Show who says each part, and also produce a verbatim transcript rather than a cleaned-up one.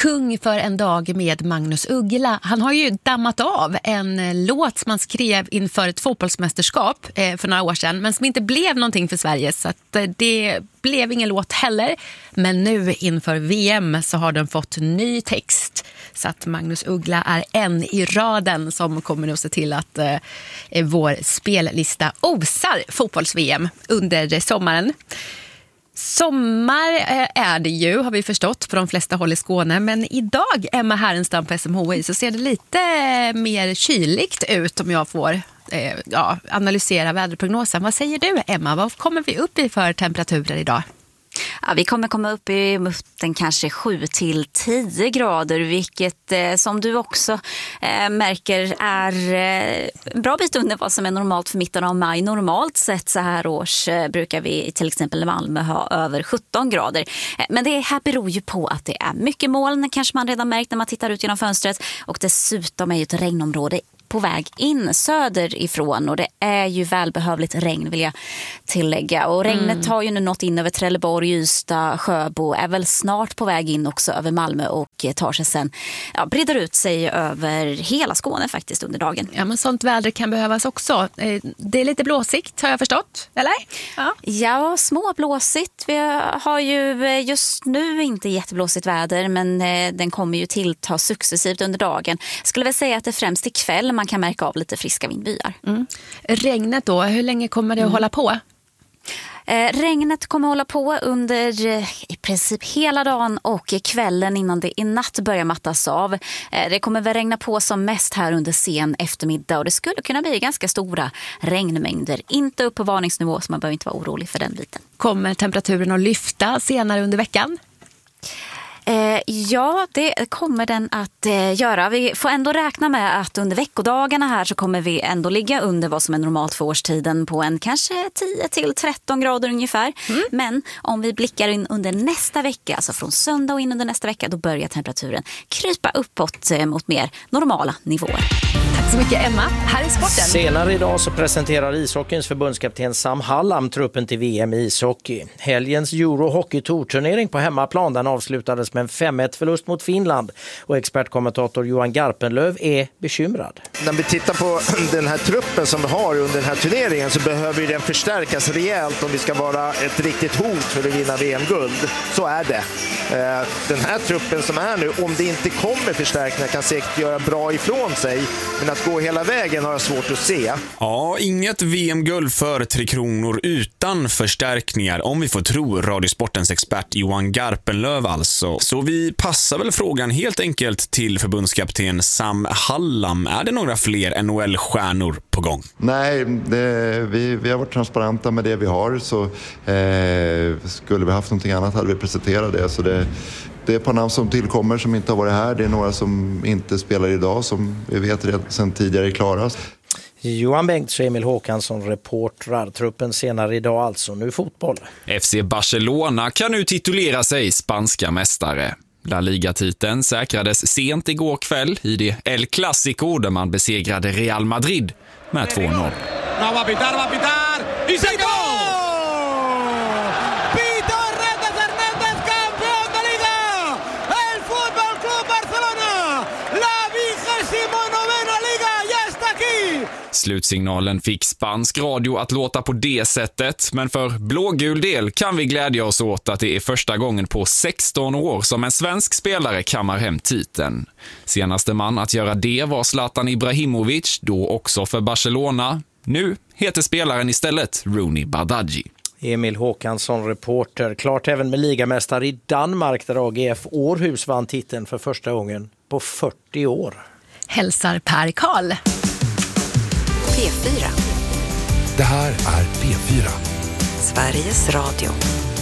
Speaker 1: kung för en dag med Magnus Uggla. Han har ju dammat av en låt som man skrev inför ett fotbollsmästerskap eh, för några år sedan, men som inte blev någonting för Sverige, så att, eh, det blev ingen låt heller. Men nu inför V M så har den fått ny text, så att Magnus Uggla är en i raden som kommer att se till att eh, vår spellista osar fotbolls-V M under sommaren. Sommar är det ju, har vi förstått, på de flesta håll i Skåne. Men idag, Emma Härenstam på S M H I, så ser det lite mer kyligt ut om jag får eh, ja, analysera väderprognosen. Vad säger du, Emma? Vad kommer vi upp i för temperaturer idag?
Speaker 2: Ja, vi kommer komma upp i mutten kanske sju till tio grader, vilket eh, som du också eh, märker är eh, en bra bit under vad som är normalt för mitten av maj. Normalt sett så här års eh, brukar vi till exempel i Malmö ha över sjutton grader. Eh, men det här beror ju på att det är mycket moln, kanske man redan märkt när man tittar ut genom fönstret, och dessutom är ju ett regnområde på väg in söderifrån, och det är ju välbehövligt regn, vill jag tillägga. Och regnet mm. har ju nu nått in över Trelleborg, Ystad, Sjöbo, är väl snart på väg in också över Malmö och tar sig sen, ja, breder ut sig över hela Skåne faktiskt under dagen.
Speaker 1: Ja, men sånt väder kan behövas också. Det är lite blåsigt, har jag förstått, eller?
Speaker 2: Ja, ja, småblåsigt. Vi har ju just nu inte jätteblåsigt väder, men den kommer ju tillta successivt under dagen. Skulle väl säga att det främst ikväll man kan märka av lite friska vindbyar. Mm.
Speaker 1: Regnet då, hur länge kommer det att mm. hålla på?
Speaker 2: Eh, regnet kommer att hålla på under eh, i princip hela dagen och kvällen innan det i natt börjar mattas av. Eh, det kommer väl regna på som mest här under sen eftermiddag, och det skulle kunna bli ganska stora regnmängder. Inte upp på varningsnivå, så man behöver inte vara orolig för den biten.
Speaker 1: Kommer temperaturen att lyfta senare under veckan?
Speaker 2: Eh, ja, det kommer den att eh, göra. Vi får ändå räkna med att under veckodagarna här så kommer vi ändå ligga under vad som är normalt för årstiden på en kanske tio till tretton grader ungefär. Mm. Men om vi blickar in under nästa vecka, alltså från söndag och in under nästa vecka, då börjar temperaturen krypa uppåt eh, mot mer normala nivåer.
Speaker 1: Tack så mycket, Emma. Här är sporten.
Speaker 3: Senare idag så presenterar ishockeyns förbundskapten Sam Hallam truppen till V M i ishockey. Helgens Euro-hockey-tourturnering på hemmaplan, den avslutades med en fem ett förlust mot Finland, och expertkommentator Johan Garpenlöv är bekymrad.
Speaker 4: När vi tittar på den här truppen som vi har under den här turneringen, så behöver den förstärkas rejält om vi ska vara ett riktigt hot för att vinna V M-guld. Så är det. Den här truppen som är nu, om det inte kommer förstärkningar, kan säkert göra bra ifrån sig, men att gå hela vägen har jag svårt att se.
Speaker 5: Ja, inget V M-guld för Tre Kronor utan förstärkningar, om vi får tro Radiosportens expert Johan Garpenlöv alltså. Så vi passar väl frågan helt enkelt till förbundskapten Sam Hallam. Är det några fler N H L-stjärnor på gång?
Speaker 6: Nej, det, vi, vi har varit transparenta med det vi har, så eh, skulle vi haft någonting annat hade vi presenterat det. Så det, det är ett par namn som tillkommer som inte har varit här. Det är några som inte spelar idag som vi vet redan sedan tidigare är klara.
Speaker 3: Johan Bengts och Emil Håkansson reportrar truppen senare idag, alltså nu fotboll.
Speaker 7: F C Barcelona kan nu titulera sig spanska mästare. La Liga-titeln säkrades sent igår kväll i det El Clásico där man besegrade Real Madrid med två noll.
Speaker 8: No va a pitar, va a pitar y se gol! Pito Retes Hernández, campeón de Liga! El Fútbol Club Barcelona! La vigésimo novena Liga ya está aquí!
Speaker 7: Slutsignalen fick spansk radio att låta på det sättet, men för blågul del kan vi glädja oss åt att det är första gången på sexton år som en svensk spelare kammar hem titeln. Senaste man att göra det var Zlatan Ibrahimovic, då också för Barcelona. Nu heter spelaren istället Rooney Bardghji.
Speaker 3: Emil Håkansson, reporter. Klart även med ligamästare i Danmark där A G F Århus vann titeln för första gången på fyrtio år.
Speaker 1: Hälsar Per Karl.
Speaker 9: P fyra.
Speaker 10: Det här är P fyra.
Speaker 9: Sveriges Radio.